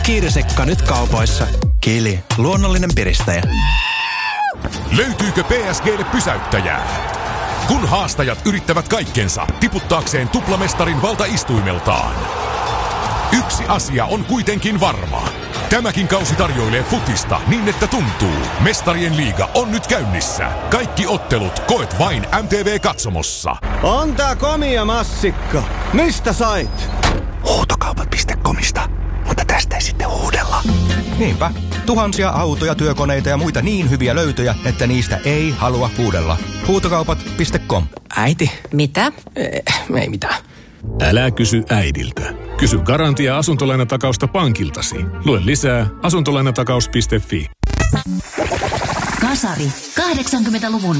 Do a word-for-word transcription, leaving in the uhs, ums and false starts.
Kiirisekka nyt kaupoissa. Kili, luonnollinen piristäjä. Löytyykö P S G:lle pysäyttäjää? Kun haastajat yrittävät kaikkensa tiputtaakseen tuplamestarin valtaistuimeltaan. Yksi asia on kuitenkin varma. Tämäkin kausi tarjoilee futista niin, että tuntuu. Mestarien liiga on nyt käynnissä. Kaikki ottelut koet vain M T V-katsomossa. On tää komia massikka. Mistä sait? Huutokaupat piste comista. Mutta tästä ei sitten huudella. Niinpä. Tuhansia autoja, työkoneita ja muita niin hyviä löytöjä, että niistä ei halua huudella. Huutokaupat piste com. Äiti. Mitä? Ei mitään. Älä kysy äidiltä. Kysy Garantia asuntolainatakausta pankiltasi. Lue lisää asuntolainatakaus piste fi. Kasari. kahdeksankymmentäluvun